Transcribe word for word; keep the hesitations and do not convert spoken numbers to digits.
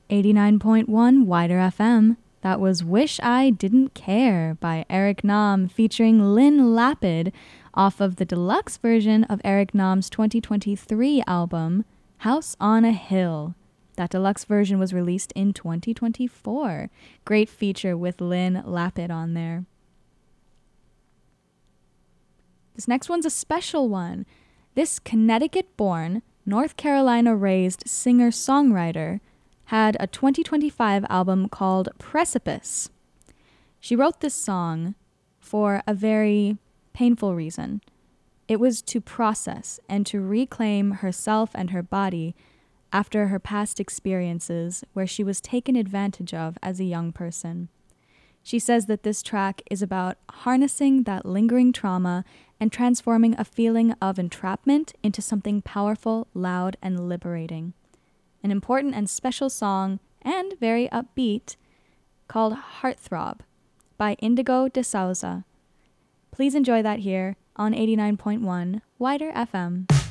eighty-nine point one Wider F M. That was Wish I Didn't Care by Eric Nam featuring Lynn Lapid off of the deluxe version of Eric Nam's twenty twenty-three album, House on a Hill. That deluxe version was released in twenty twenty-four. Great feature with Lynn Lapid on there. This next one's a special one. This Connecticut-born, North Carolina-raised singer-songwriter had a twenty twenty-five album called Precipice. She wrote this song for a very painful reason. It was to process and to reclaim herself and her body after her past experiences where she was taken advantage of as a young person. She says that this track is about harnessing that lingering trauma and transforming a feeling of entrapment into something powerful, loud, and liberating. An important and special song, and very upbeat, called Heartthrob by Indigo de Souza. Please enjoy that here on eighty-nine point one Wider F M.